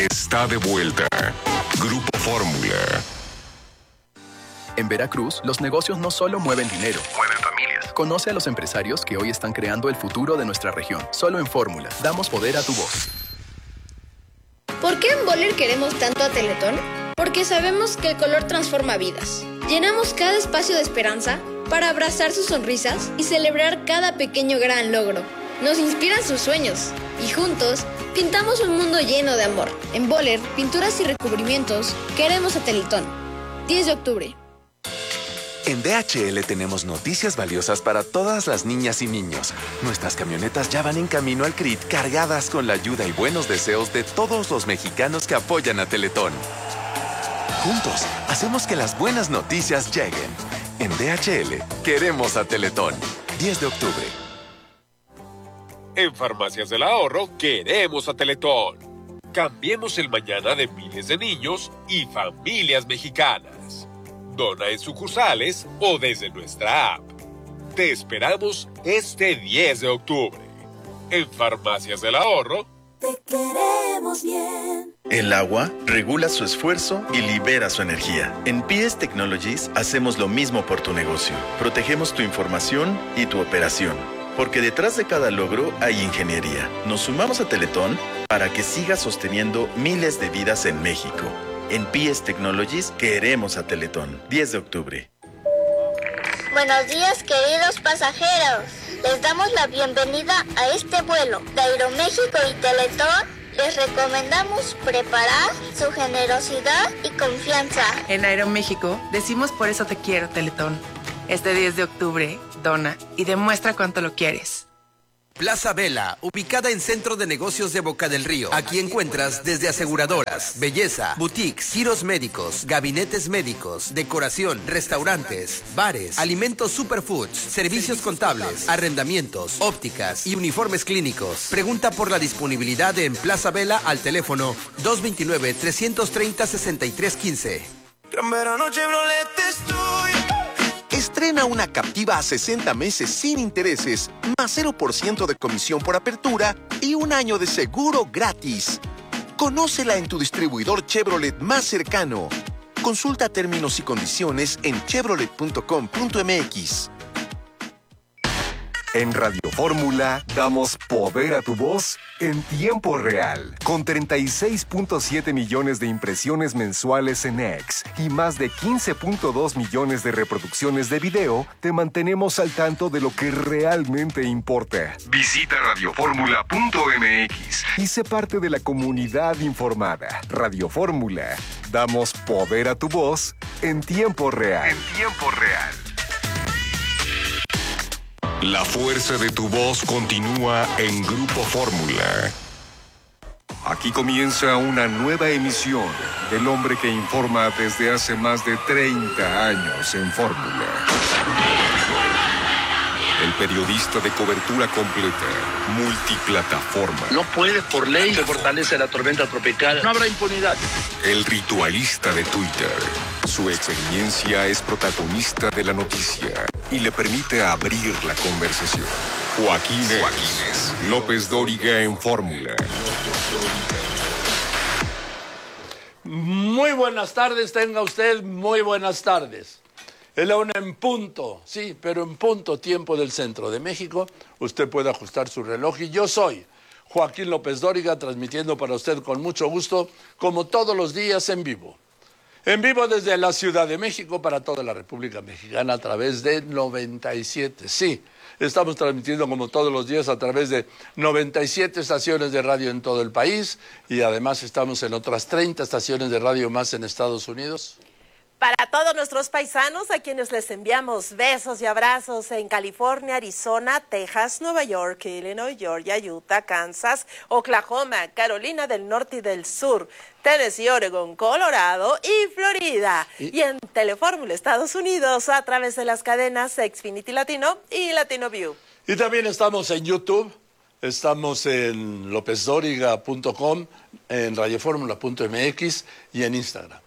está de vuelta. Grupo Fórmula. En Veracruz, los negocios no solo mueven dinero, mueven familias. Conoce a los empresarios que hoy están creando el futuro de nuestra región. Solo en Fórmula, damos poder a tu voz. ¿Por qué en Boller queremos tanto a Teletón? Porque sabemos que el color transforma vidas. Llenamos cada espacio de esperanza para abrazar sus sonrisas y celebrar cada pequeño gran logro. Nos inspiran sus sueños y juntos pintamos un mundo lleno de amor. En Boller, pinturas y recubrimientos, queremos a Teletón. 10 de octubre. En DHL tenemos noticias valiosas para todas las niñas y niños. Nuestras camionetas ya van en camino al CRIT cargadas con la ayuda y buenos deseos de todos los mexicanos que apoyan a Teletón. Juntos, hacemos que las buenas noticias lleguen. En DHL, queremos a Teletón. 10 de octubre. En Farmacias del Ahorro, queremos a Teletón. Cambiemos el mañana de miles de niños y familias mexicanas. Dona en sucursales o desde nuestra app. Te esperamos este 10 de octubre. En Farmacias del Ahorro, te queremos bien. El agua regula su esfuerzo y libera su energía. En PS Technologies hacemos lo mismo por tu negocio. Protegemos tu información y tu operación. Porque detrás de cada logro hay ingeniería. Nos sumamos a Teletón para que siga sosteniendo miles de vidas en México. En PS Technologies queremos a Teletón. 10 de octubre. Buenos días, queridos pasajeros. Les damos la bienvenida a este vuelo de Aeroméxico y Teletón. Les recomendamos preparar su generosidad y confianza. En Aeroméxico decimos por eso te quiero, Teletón. Este 10 de octubre, dona y demuestra cuánto lo quieres. Plaza Vela, ubicada en Centro de Negocios de Boca del Río. Aquí encuentras desde aseguradoras, belleza, boutiques, giros médicos, gabinetes médicos, decoración, restaurantes, bares, alimentos superfoods, servicios contables, arrendamientos, ópticas y uniformes clínicos. Pregunta por la disponibilidad en Plaza Vela al teléfono 229-330-6315. Gran verano Chevrolet estoy. Estrena una Captiva a 60 meses sin intereses, más 0% de comisión por apertura y un año de seguro gratis. Conócela en tu distribuidor Chevrolet más cercano. Consulta términos y condiciones en chevrolet.com.mx. En Radio Fórmula damos poder a tu voz en tiempo real. Con 36.7 millones de impresiones mensuales en X y más de 15.2 millones de reproducciones de video, te mantenemos al tanto de lo que realmente importa. Visita radioformula.mx y sé parte de la comunidad informada. Radio Fórmula. Damos poder a tu voz en tiempo real. En tiempo real. La fuerza de tu voz continúa en Grupo Fórmula. Aquí comienza una nueva emisión del hombre que informa desde hace más de 30 años en Fórmula. El periodista de cobertura completa, multiplataforma. No puede, por ley, se fortalece la tormenta tropical. No habrá impunidad. El ritualista de Twitter. Su experiencia es protagonista de la noticia y le permite abrir la conversación. Joaquín López Dóriga en Fórmula. Muy buenas tardes, tenga usted muy buenas tardes. Es la una en punto, sí, pero en punto tiempo del centro de México. Usted puede ajustar su reloj y yo soy Joaquín López Dóriga, transmitiendo para usted con mucho gusto, como todos los días en vivo. En vivo desde la Ciudad de México para toda la República Mexicana a través de 97. Sí, estamos transmitiendo como todos los días a través de 97 estaciones de radio en todo el país y además estamos en otras 30 estaciones de radio más en Estados Unidos. Para todos nuestros paisanos, a quienes les enviamos besos y abrazos en California, Arizona, Texas, Nueva York, Illinois, Georgia, Utah, Kansas, Oklahoma, Carolina del Norte y del Sur, Tennessee, Oregon, Colorado y Florida. Y en Telefórmula, Estados Unidos, a través de las cadenas Xfinity Latino y Latino View. Y también estamos en YouTube, estamos en lopezdoriga.com, en radioformula.mx y en Instagram.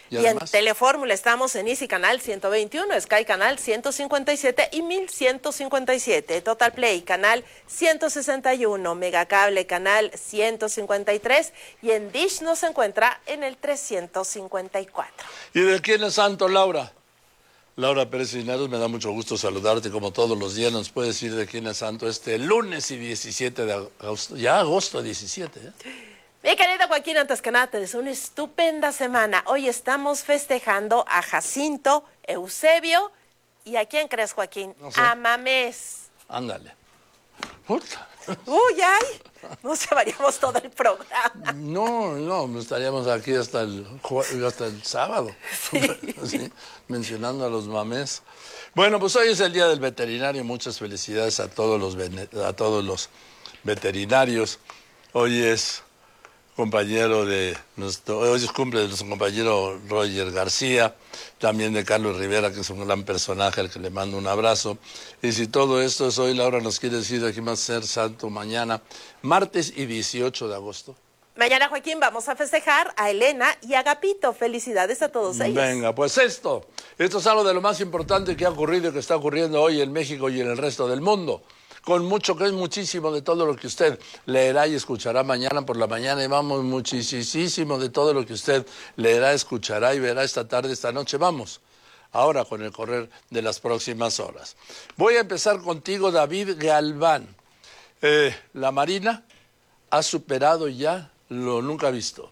Y en Telefórmula estamos en Easy Canal 121, Sky Canal 157 y 1157, Total Play Canal 161, Megacable Canal 153 y en Dish nos encuentra en el 354. ¿Y de quién es santo, Laura? Laura Pérez Cisneros, me da mucho gusto saludarte como todos los días. Nos puedes decir de quién es santo este lunes y 17 de agosto, ya agosto 17, ¿eh? Mi querido Joaquín, antes que nada te deseo una estupenda semana. Hoy estamos festejando a Jacinto, Eusebio y ¿a quién crees, Joaquín? No sé. A Mamés. Ándale. Puta. Uy, ay, nos llevaríamos todo el programa. No, estaríamos aquí hasta el sábado, sí, mencionando a los mamés. Bueno, pues hoy es el Día del Veterinario. Muchas felicidades a todos los veterinarios. Hoy es compañero hoy es cumple de nuestro compañero Roger García, también de Carlos Rivera, que es un gran personaje al que le mando un abrazo. Y si todo esto es hoy, Laura nos quiere decir de quién va a ser santo mañana, martes y 18 de agosto. Mañana, Joaquín, vamos a festejar a Elena y a Agapito. Felicidades a todos ellos. Venga, pues esto es algo de lo más importante que ha ocurrido y que está ocurriendo hoy en México y en el resto del mundo. Con muchísimo de todo lo que usted leerá y escuchará mañana por la mañana, y vamos, muchísimo de todo lo que usted leerá, escuchará y verá esta tarde, esta noche. Vamos, ahora con el correr de las próximas horas. Voy a empezar contigo, David Galván. La Marina ha superado ya lo nunca visto.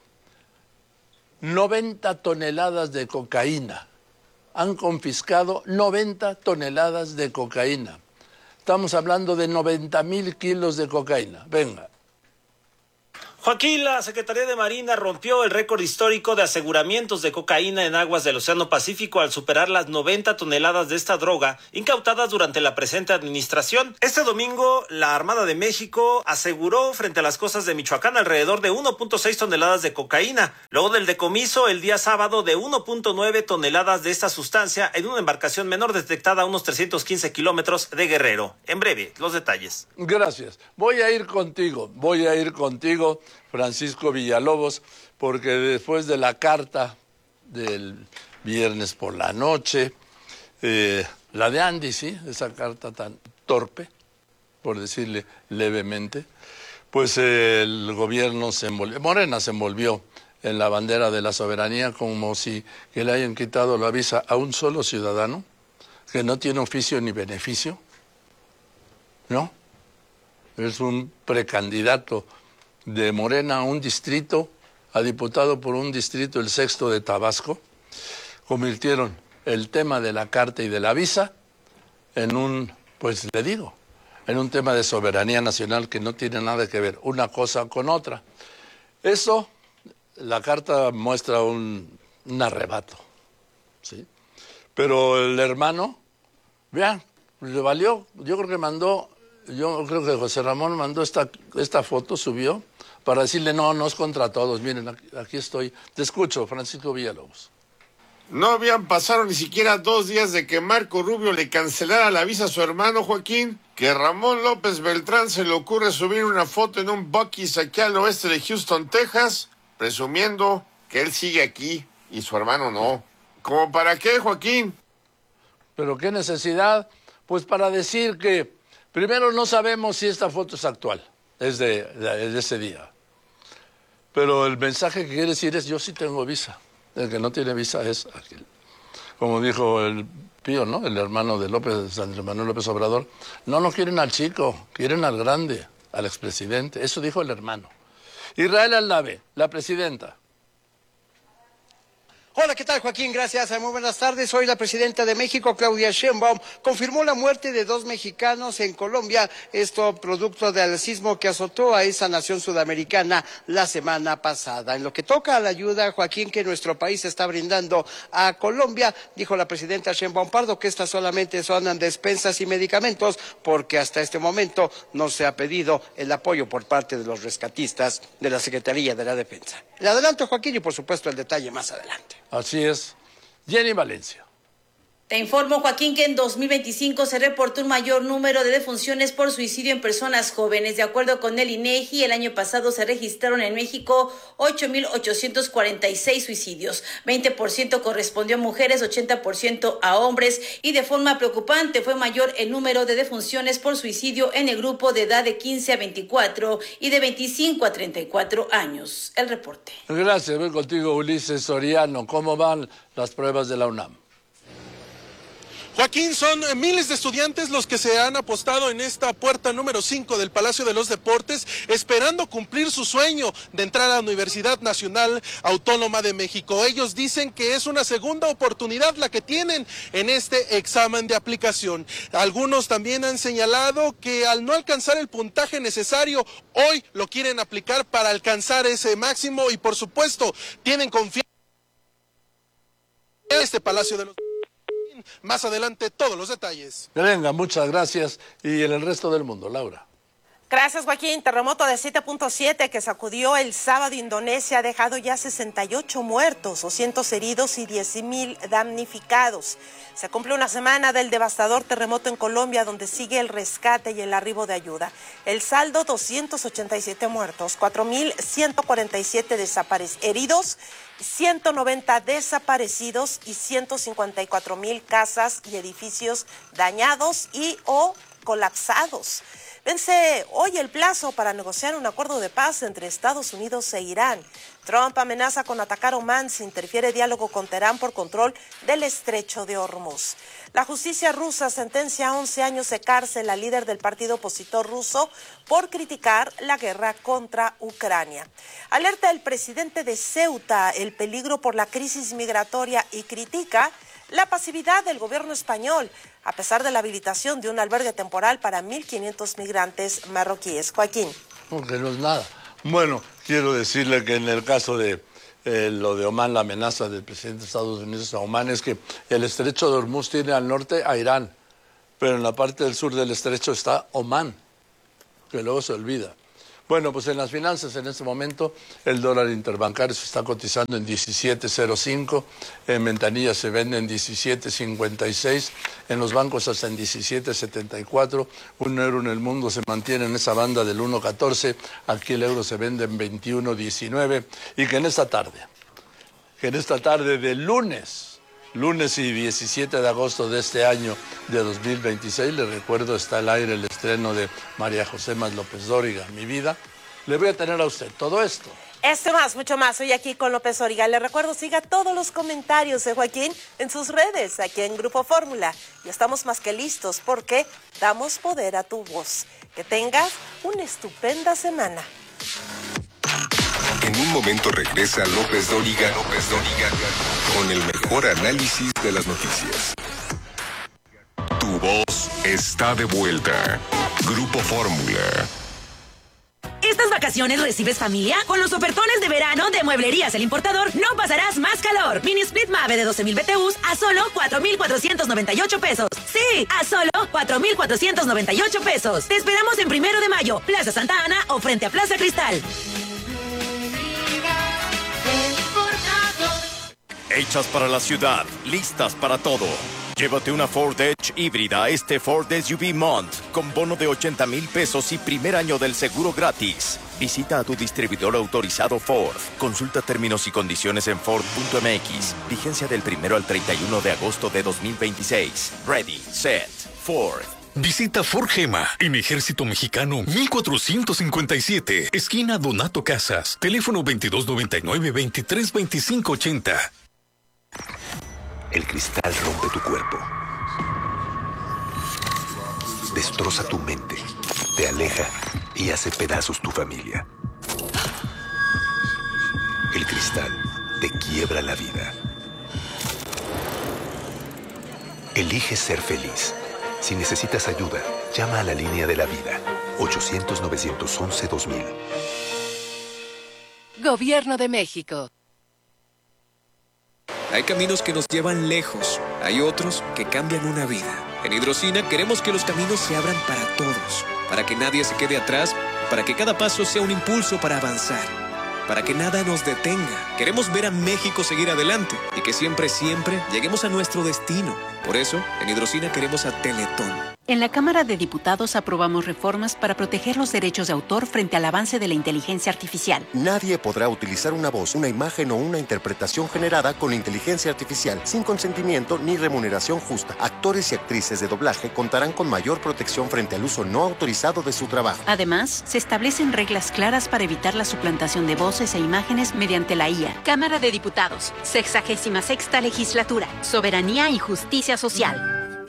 90 toneladas de cocaína. Han confiscado 90 toneladas de cocaína. Estamos hablando de 90,000 kilos de cocaína. Venga. Joaquín, la Secretaría de Marina rompió el récord histórico de aseguramientos de cocaína en aguas del Océano Pacífico al superar las 90 toneladas de esta droga incautadas durante la presente administración. Este domingo, la Armada de México aseguró frente a las costas de Michoacán alrededor de 1.6 toneladas de cocaína, luego del decomiso el día sábado de 1.9 toneladas de esta sustancia en una embarcación menor detectada a unos 315 kilómetros de Guerrero. En breve, los detalles. Gracias. Voy a ir contigo, Francisco Villalobos, porque después de la carta del viernes por la noche, la de Andy, sí, esa carta tan torpe, por decirle levemente, pues el gobierno Morena se envolvió en la bandera de la soberanía como si que le hayan quitado la visa a un solo ciudadano que no tiene oficio ni beneficio, ¿no? Es un precandidato de Morena a un distrito, a diputado por un distrito, el 6º de Tabasco. Convirtieron el tema de la carta y de la visa en un tema de soberanía nacional que no tiene nada que ver una cosa con otra. Eso, la carta muestra un arrebato, ¿sí? Pero el hermano, vean, le valió, yo creo que José Ramón mandó esta foto, subió, para decirle, no es contra todos, miren, aquí estoy. Te escucho, Francisco Villalobos. No habían pasado ni siquiera 2 días de que Marco Rubio le cancelara la visa a su hermano Joaquín, que Ramón López Beltrán se le ocurre subir una foto en un Buc-ee's aquí al oeste de Houston, Texas, presumiendo que él sigue aquí y su hermano no. ¿Cómo para qué, Joaquín? ¿Pero qué necesidad? Pues para decir que, primero, no sabemos si esta foto es actual, es de ese día. Pero el mensaje que quiere decir es, yo sí tengo visa. El que no tiene visa es aquel. Como dijo el Pío, ¿no? El hermano de Andrés Manuel López Obrador. No quieren al chico, quieren al grande, al expresidente. Eso dijo el hermano. Israel Aldave, la presidenta. Hola, ¿qué tal, Joaquín? Gracias. Muy buenas tardes. Hoy la presidenta de México, Claudia Sheinbaum, confirmó la muerte de 2 mexicanos en Colombia, esto producto del sismo que azotó a esa nación sudamericana la semana pasada. En lo que toca a la ayuda, Joaquín, que nuestro país está brindando a Colombia, dijo la presidenta Sheinbaum Pardo que estas solamente son despensas y medicamentos, porque hasta este momento no se ha pedido el apoyo por parte de los rescatistas de la Secretaría de la Defensa. Le adelanto, Joaquín, y por supuesto el detalle más adelante. Así es. Jenny Valencia. Te informo, Joaquín, que en 2025 se reportó un mayor número de defunciones por suicidio en personas jóvenes. De acuerdo con el INEGI, el año pasado se registraron en México 8,846 suicidios. 20% correspondió a mujeres, 80% a hombres, y de forma preocupante fue mayor el número de defunciones por suicidio en el grupo de edad de 15 a 24 y de 25 a 34 años. El reporte. Gracias. Voy contigo, Ulises Soriano. ¿Cómo van las pruebas de la UNAM? Joaquín, son miles de estudiantes los que se han apostado en esta puerta número 5 del Palacio de los Deportes, esperando cumplir su sueño de entrar a la Universidad Nacional Autónoma de México. Ellos dicen que es una segunda oportunidad la que tienen en este examen de aplicación. Algunos también han señalado que al no alcanzar el puntaje necesario, hoy lo quieren aplicar para alcanzar ese máximo y, por supuesto, tienen confianza en este Palacio de los Deportes. Más adelante todos los detalles. Venga, muchas gracias. Y en el resto del mundo, Laura. Gracias, Joaquín. Terremoto de 7.7 que sacudió el sábado Indonesia ha dejado ya 68 muertos, 200 heridos y 10,000 damnificados. Se cumple una semana del devastador terremoto en Colombia, donde sigue el rescate y el arribo de ayuda. El saldo, 287 muertos, 4,147 heridos, 190 desaparecidos y 154,000 casas y edificios dañados y o colapsados. Vence hoy el plazo para negociar un acuerdo de paz entre Estados Unidos e Irán. Trump amenaza con atacar Omán si interfiere diálogo con Teherán por control del estrecho de Hormuz. La justicia rusa sentencia a 11 años de cárcel al líder del partido opositor ruso por criticar la guerra contra Ucrania. Alerta el presidente de Ceuta el peligro por la crisis migratoria y critica la pasividad del gobierno español, a pesar de la habilitación de un albergue temporal para 1,500 migrantes marroquíes. Joaquín. Porque no es nada. Bueno, quiero decirle que en el caso de lo de Omán, la amenaza del presidente de Estados Unidos a Omán es que el estrecho de Hormuz tiene al norte a Irán, pero en la parte del sur del estrecho está Omán, que luego se olvida. Bueno, pues en las finanzas en este momento el dólar interbancario se está cotizando en 17.05, en ventanillas se vende en 17.56, en los bancos hasta en 17.74, un euro en el mundo se mantiene en esa banda del 1.14, aquí el euro se vende en 21.19 y que en esta tarde de lunes y 17 de agosto de este año de 2026, le recuerdo, está al aire el estreno de María José Más López Dóriga, Mi Vida. Le voy a tener a usted todo esto. Esto más, mucho más, hoy aquí con López Dóriga. Le recuerdo, siga todos los comentarios de Joaquín en sus redes, aquí en Grupo Fórmula. Y estamos más que listos porque damos poder a tu voz. Que tengas una estupenda semana. En un momento regresa López Dóriga con el mejor análisis de las noticias. Tu voz está de vuelta. Grupo Fórmula. ¿Estas vacaciones recibes familia? Con los ofertones de verano de Mueblerías El Importador no pasarás más calor. Mini Split Mave de 12,000 BTUs a solo 4,498 pesos. Sí, a solo 4,498 pesos. Te esperamos en 1 de mayo, Plaza Santa Ana o frente a Plaza Cristal. Hechas para la ciudad, listas para todo. Llévate una Ford Edge híbrida este Ford SUV Month con bono de 80,000 pesos y primer año del seguro gratis. Visita a tu distribuidor autorizado Ford. Consulta términos y condiciones en Ford.mx. Vigencia del 1 al 31 de agosto de 2026. Ready, set, Ford. Visita Ford Gema en Ejército Mexicano 1457, esquina Donato Casas, teléfono 2299-232580. El cristal rompe tu cuerpo, destroza tu mente, te aleja y hace pedazos tu familia. El cristal te quiebra la vida. Elige ser feliz. Si necesitas ayuda, llama a la línea de la vida, 800-911-2000. Gobierno de México. Hay caminos que nos llevan lejos, hay otros que cambian una vida. En Hidrocina queremos que los caminos se abran para todos, para que nadie se quede atrás, para que cada paso sea un impulso para avanzar. para que nada nos detenga. Queremos ver a México seguir adelante y que siempre, siempre lleguemos a nuestro destino. Por eso, en Hidrocina queremos a Teletón. En la Cámara de Diputados aprobamos reformas para proteger los derechos de autor frente al avance de la inteligencia artificial. Nadie podrá utilizar una voz, una imagen o una interpretación generada con inteligencia artificial sin consentimiento ni remuneración justa. Actores y actrices de doblaje contarán con mayor protección frente al uso no autorizado de su trabajo. Además, se establecen reglas claras para evitar la suplantación de voces e imágenes mediante la IA. Cámara de Diputados, 66ª Legislatura, Soberanía y Justicia Social.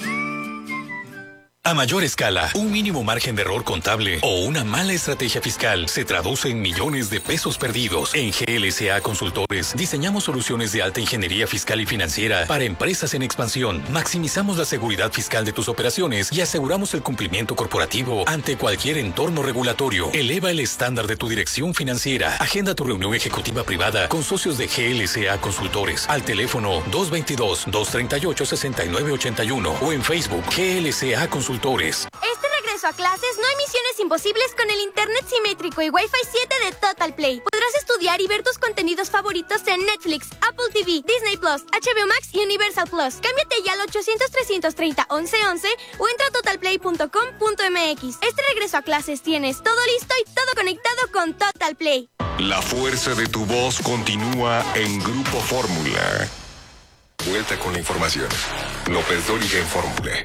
A mayor escala, un mínimo margen de error contable o una mala estrategia fiscal se traduce en millones de pesos perdidos. En GLSA Consultores diseñamos soluciones de alta ingeniería fiscal y financiera para empresas en expansión. Maximizamos la seguridad fiscal de tus operaciones y aseguramos el cumplimiento corporativo ante cualquier entorno regulatorio. Eleva el estándar de tu dirección financiera. Agenda tu reunión ejecutiva privada con socios de GLSA Consultores al teléfono 222-238-6981 o en Facebook GLSA Consultores. Este regreso a clases no hay misiones imposibles con el internet simétrico y Wi-Fi 7 de Total Play. Podrás estudiar y ver tus contenidos favoritos en Netflix, Apple TV, Disney Plus, HBO Max y Universal Plus. Cámbiate ya al 800-330-1111 o entra a totalplay.com.mx. Este regreso a clases tienes todo listo y todo conectado con Total Play. La fuerza de tu voz continúa en Grupo Fórmula. Vuelta con la información. López Dóriga en Fórmula.